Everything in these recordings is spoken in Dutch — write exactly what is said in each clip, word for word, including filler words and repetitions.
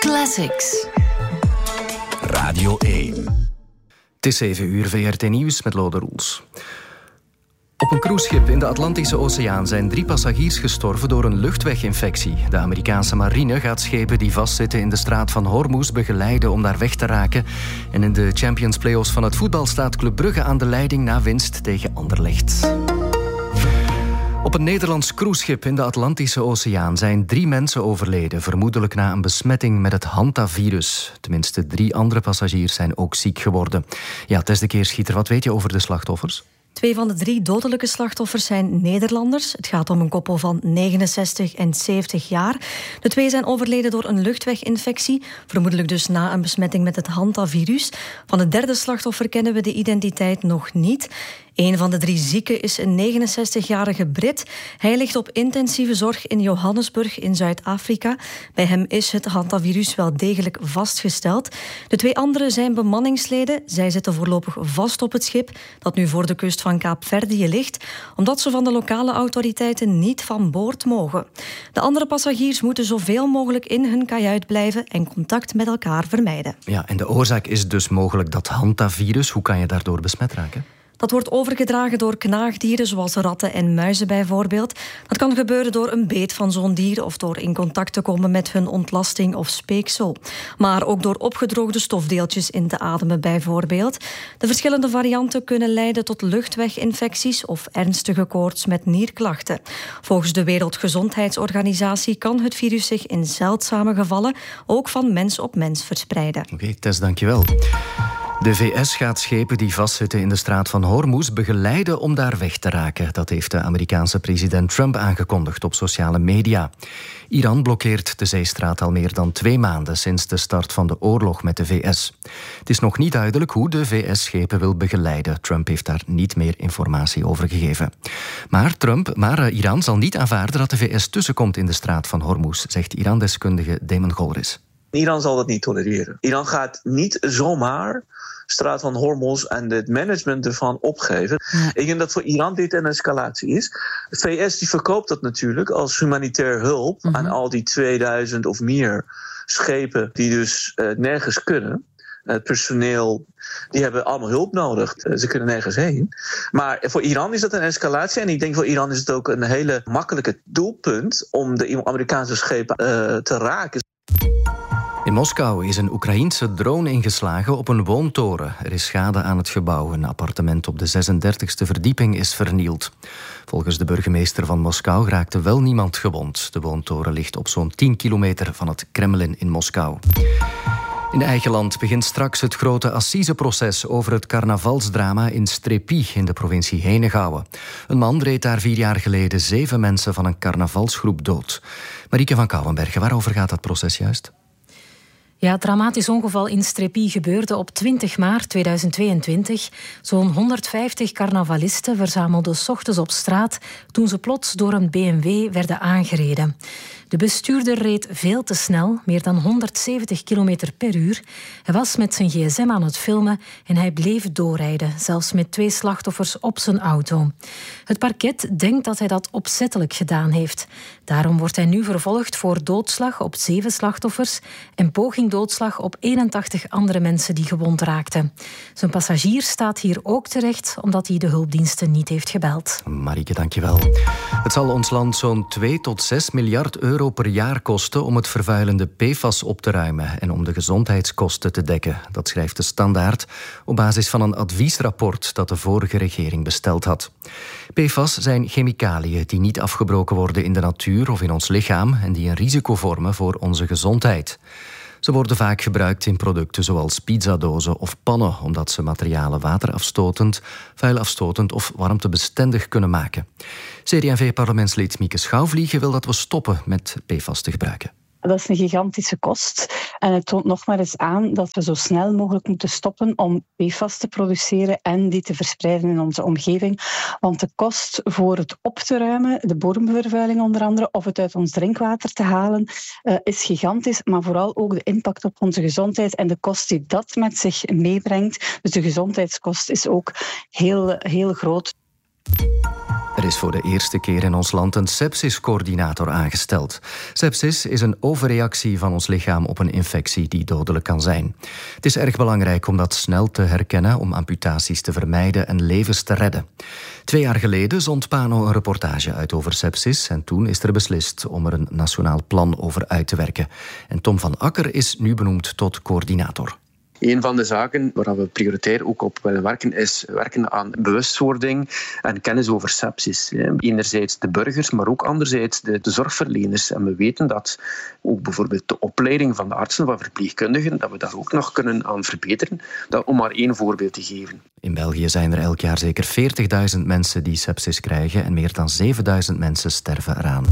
Classics. Radio één. Het is zeven uur, V R T Nieuws met Lode Roels. Op een cruiseschip in de Atlantische Oceaan zijn drie passagiers gestorven door een luchtweginfectie. De Amerikaanse marine gaat schepen die vastzitten in de straat van Hormuz begeleiden om daar weg te raken. En in de Champions Playoffs van het voetbal staat Club Brugge aan de leiding na winst tegen Anderlecht. Op een Nederlands cruiseschip in de Atlantische Oceaan zijn drie mensen overleden, vermoedelijk na een besmetting met het hantavirus. Tenminste, drie andere passagiers zijn ook ziek geworden. Ja, Tess de Keerschieter, wat weet je over de slachtoffers? Twee van de drie dodelijke slachtoffers zijn Nederlanders. Het gaat om een koppel van negenenzestig en zeventig jaar. De twee zijn overleden door een luchtweginfectie, vermoedelijk dus na een besmetting met het hantavirus. Van het derde slachtoffer kennen we de identiteit nog niet. Een van de drie zieken is een negenenzestigjarige Brit. Hij ligt op intensieve zorg in Johannesburg in Zuid-Afrika. Bij hem is het hantavirus wel degelijk vastgesteld. De twee anderen zijn bemanningsleden. Zij zitten voorlopig vast op het schip dat nu voor de kust van Kaapverdië ligt, omdat ze van de lokale autoriteiten niet van boord mogen. De andere passagiers moeten zoveel mogelijk in hun kajuit blijven en contact met elkaar vermijden. Ja, en de oorzaak is dus mogelijk dat hantavirus. Hoe kan je daardoor besmet raken? Dat wordt overgedragen door knaagdieren, zoals ratten en muizen bijvoorbeeld. Dat kan gebeuren door een beet van zo'n dier of door in contact te komen met hun ontlasting of speeksel. Maar ook door opgedroogde stofdeeltjes in te ademen bijvoorbeeld. De verschillende varianten kunnen leiden tot luchtweginfecties of ernstige koorts met nierklachten. Volgens de Wereldgezondheidsorganisatie kan het virus zich in zeldzame gevallen ook van mens op mens verspreiden. Oké, okay, Tess, dankjewel. De V S gaat schepen die vastzitten in de straat van Hormuz begeleiden om daar weg te raken. Dat heeft de Amerikaanse president Trump aangekondigd op sociale media. Iran blokkeert de zeestraat al meer dan twee maanden sinds de start van de oorlog met de V S. Het is nog niet duidelijk hoe de V S schepen wil begeleiden. Trump heeft daar niet meer informatie over gegeven. Maar, Trump, maar uh, Iran zal niet aanvaarden dat de V S tussenkomt in de straat van Hormuz, zegt Iran-deskundige Damon Golris. Iran zal dat niet tolereren. Iran gaat niet zomaar straat van Hormuz en het management ervan opgeven. Ja. Ik denk dat voor Iran dit een escalatie is. De V S die verkoopt dat natuurlijk als humanitair hulp mm-hmm. aan al die tweeduizend of meer schepen die dus uh, nergens kunnen. Het personeel, die hebben allemaal hulp nodig. Ze kunnen nergens heen. Maar voor Iran is dat een escalatie. En ik denk voor Iran is het ook een hele makkelijke doelpunt om de Amerikaanse schepen uh, te raken. In Moskou is een Oekraïense drone ingeslagen op een woontoren. Er is schade aan het gebouw. Een appartement op de zesendertigste verdieping is vernield. Volgens de burgemeester van Moskou raakte wel niemand gewond. De woontoren ligt op zo'n tien kilometer van het Kremlin in Moskou. In eigen land begint straks het grote assiseproces over het carnavalsdrama in Strepy in de provincie Henegouwen. Een man reed daar vier jaar geleden zeven mensen van een carnavalsgroep dood. Marieke van Kouwenbergen, waarover gaat dat proces juist? Ja, het dramatisch ongeval in Strepy gebeurde op twintig maart tweeduizend tweeëntwintig. Zo'n honderdvijftig carnavalisten verzamelden 's ochtends op straat toen ze plots door een B M W werden aangereden. De bestuurder reed veel te snel, meer dan honderdzeventig kilometer per uur. Hij was met zijn gsm aan het filmen en hij bleef doorrijden, zelfs met twee slachtoffers op zijn auto. Het parket denkt dat hij dat opzettelijk gedaan heeft. Daarom wordt hij nu vervolgd voor doodslag op zeven slachtoffers en poging doodslag op eenentachtig andere mensen die gewond raakten. Zijn passagier staat hier ook terecht omdat hij de hulpdiensten niet heeft gebeld. Marieke, dankjewel. Het zal ons land zo'n twee tot zes miljard euro per jaar kosten om het vervuilende P F A S op te ruimen en om de gezondheidskosten te dekken. Dat schrijft de Standaard op basis van een adviesrapport dat de vorige regering besteld had. P F A S zijn chemicaliën die niet afgebroken worden in de natuur of in ons lichaam en die een risico vormen voor onze gezondheid. Ze worden vaak gebruikt in producten zoals pizzadozen of pannen, omdat ze materialen waterafstotend, vuilafstotend of warmtebestendig kunnen maken. C D en V-parlementslid Mieke Schouwvliegen wil dat we stoppen met P F A S te gebruiken. Dat is een gigantische kost. En het toont nog maar eens aan dat we zo snel mogelijk moeten stoppen om P F A S te produceren en die te verspreiden in onze omgeving. Want de kost voor het op te ruimen, de bodemvervuiling onder andere, of het uit ons drinkwater te halen, uh, is gigantisch. Maar vooral ook de impact op onze gezondheid en de kost die dat met zich meebrengt. Dus de gezondheidskost is ook heel, heel groot. Er is voor de eerste keer in ons land een sepsiscoördinator aangesteld. Sepsis is een overreactie van ons lichaam op een infectie die dodelijk kan zijn. Het is erg belangrijk om dat snel te herkennen, om amputaties te vermijden en levens te redden. Twee jaar geleden zond Pano een reportage uit over sepsis en toen is er beslist om er een nationaal plan over uit te werken. En Tom van Akker is nu benoemd tot coördinator. Een van de zaken waar we prioritair ook op willen werken is werken aan bewustwording en kennis over sepsis. Enerzijds de burgers, maar ook anderzijds de, de zorgverleners. En we weten dat ook bijvoorbeeld de opleiding van de artsen, van verpleegkundigen, dat we daar ook nog kunnen aan verbeteren. Dat, om maar één voorbeeld te geven. In België zijn er elk jaar zeker veertigduizend mensen die sepsis krijgen en meer dan zevenduizend mensen sterven eraan.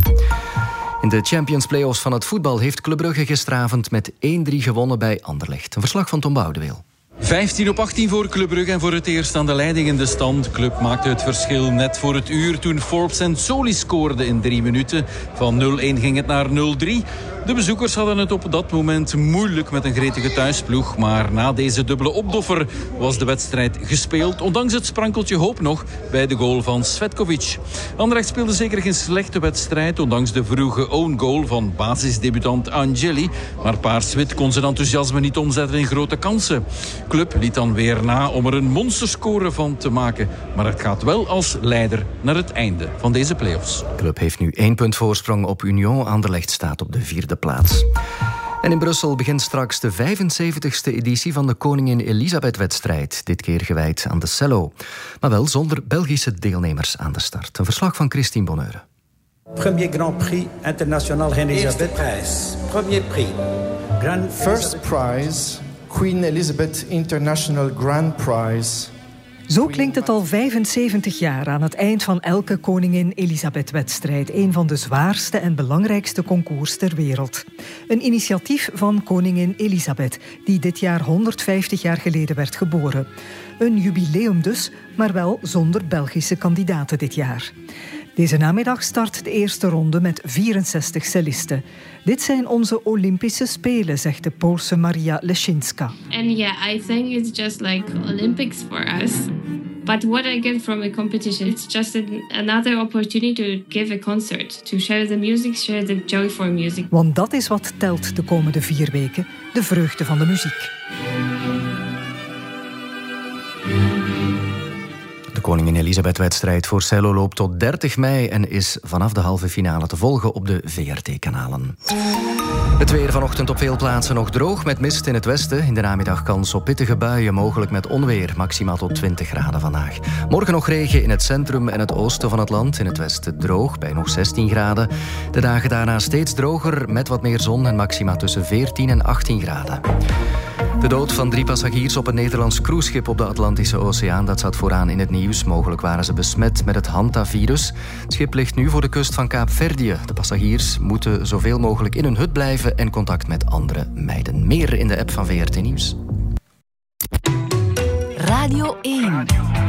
In de Champions Play-offs van het voetbal heeft Club Brugge gisteravond met één drie gewonnen bij Anderlecht. Een verslag van Tom Boudeweel. vijftien op achttien voor Club Brugge en voor het eerst aan de leiding in de stand. Club maakte het verschil net voor het uur toen Forbes en Soli scoorden in drie minuten. Van nul-één ging het naar nul-drie. De bezoekers hadden het op dat moment moeilijk met een gretige thuisploeg. Maar na deze dubbele opdoffer was de wedstrijd gespeeld. Ondanks het sprankeltje hoop nog bij de goal van Svetkovic. Anderlecht speelde zeker geen slechte wedstrijd, ondanks de vroege own goal van basisdebutant Angeli. Maar Paars-Wit kon zijn enthousiasme niet omzetten in grote kansen. Club liet dan weer na om er een monsterscore van te maken. Maar het gaat wel als leider naar het einde van deze play-offs. Club heeft nu één punt voorsprong op Union. Anderlecht staat op de vierde plaats. En in Brussel begint straks de vijfenzeventigste editie van de Koningin Elisabeth-wedstrijd. Dit keer gewijd aan de cello. Maar wel zonder Belgische deelnemers aan de start. Een verslag van Christine Bonheure. Premier Grand Prix International Elisabeth. Eerste prijs. Premier Prix. Grand First prize. Queen Elizabeth International Grand Prize. Zo klinkt het al vijfenzeventig jaar aan het eind van elke Koningin Elisabeth-wedstrijd. Een van de zwaarste en belangrijkste concours ter wereld. Een initiatief van koningin Elisabeth, die dit jaar honderdvijftig jaar geleden werd geboren. Een jubileum dus, maar wel zonder Belgische kandidaten dit jaar. Deze namiddag start de eerste ronde met vierenzestig cellisten. Dit zijn onze Olympische Spelen, zegt de Poolse Maria Leszczyńska. And yeah, I think it's just like Olympics for us. But what I get from a competition, it's just an, another opportunity to give a concert, to share the music, share the joy for music. Want dat is wat telt de komende vier weken, de vreugde van de muziek. De Koningin Elisabeth-wedstrijd voor cello loopt tot dertig mei en is vanaf de halve finale te volgen op de V R T-kanalen. Het weer vanochtend op veel plaatsen nog droog met mist in het westen. In de namiddag kans op pittige buien, mogelijk met onweer. Maximaal tot twintig graden vandaag. Morgen nog regen in het centrum en het oosten van het land. In het westen droog, bij nog zestien graden. De dagen daarna steeds droger, met wat meer zon en maxima tussen veertien en achttien graden. De dood van drie passagiers op een Nederlands cruiseschip op de Atlantische Oceaan, dat zat vooraan in het nieuws. Mogelijk waren ze besmet met het Hanta-virus. Het schip ligt nu voor de kust van Kaapverdië. De passagiers moeten zoveel mogelijk in hun hut blijven en contact met anderen mijden. Meer in de app van V R T Nieuws. Radio één.